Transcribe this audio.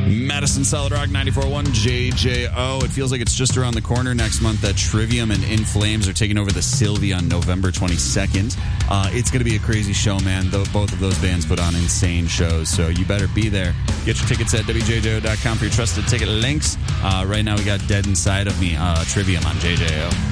Madison Solid Rock 94.1 JJO. It feels like it's just around the corner next month that Trivium and In Flames are taking over the Sylvia on November 22nd. It's going to be a crazy show, man. Both of those bands put on insane shows, so you better be there. Get your tickets at WJJO.com for your trusted ticket links. Right now we got Dead Inside of Me, Trivium on JJO.